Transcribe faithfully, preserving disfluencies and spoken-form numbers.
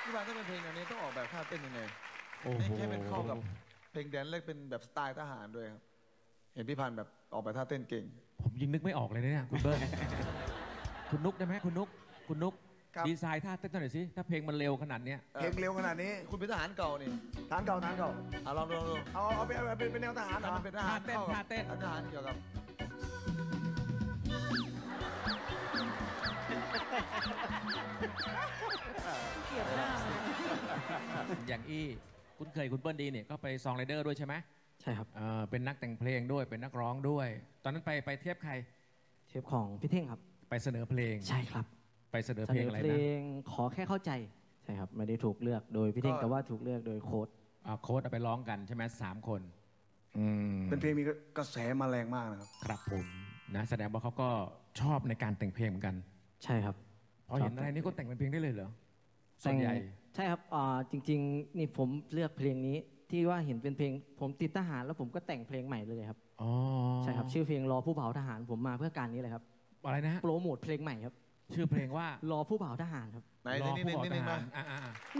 พี่พันธ์ถ้าเป็นเพลงอย่างนี้ต้องออกแบบท่าเต้นยังไงโอ้โหให้มันเข้ากับเพลงแดนซ์และเป็นแบบสไตล์ทหารด้วยครับเห็นพี่พันธ์แบบออกแบบท่าเต้นเก่งผมยิงนึกไม่ออกเลยเนี่ยคุณเบิ้ลคุณนุกได้ไหมคุณนุกคุณนุกดีไซน์ท่าเต้นหน่อยสิถ้าเพลงมันเร็วขนาดเนี้ยเพลงเร็วขนาดนี้คุณเป็นทหารเก่านี่ทหารเก่าทหารเก่าอ่ะลองดูลองดูเอาเอาเป็นเป็นเป็นแนวทหารเหรอเป็นทหารเต้นท่าเต้นทหารเกี่ยวกับเกียบหน้าอย่างอี้คุณเคยคุณเปิ้ลดีเนี่ยก็ไปซองไรเดอร์ด้วยใช่ไหมใช่ครับเออเป็นนักแต่งเพลงด้วยเป็นนักร้องด้วย ตอนนั้นไปไปเทียบใครเทปของพี่เท่งครับไปเสนอเพลงใช่ครับไปเสนอเพลงอะไรนะเพลงขอแค่เข้าใจใช่ครับไม่ได้ถูกเลือกโดยพี่เท่งแต่ว่าถูกเลือกโดยโค้ดอ่าโค้ดเอาไปร้องกันใช่ไหมสามคนอืมเป็นเพลงมีกระแสมาแรงมากนะครับครับผมนะแสดงว่าเขาก็ชอบในการแต่งเพลงเหมือนกันใช่ครับพอเห็นอะไรนี่ก็แต่งเป็นเพลงได้เลยเหรอส่วนใหญ่ใช่ครับอ่าจริงๆนี่ผมเลือกเพลงนี้ที่ว่าเห็นเป็นเพลงผมติดทหารแล้วผมก็แต่งเพลงใหม่เลยครับอ๋อใช่ครับชื่อเพลงรอผู้บ่าวทหารผมมาเพื่อการนี้เลยครับอะไรนะโปรโมทเพลงใหม่ครับชื่อเพลงว่ารอผู้บ่าวทหารครับไหนนี่นี่นี่มา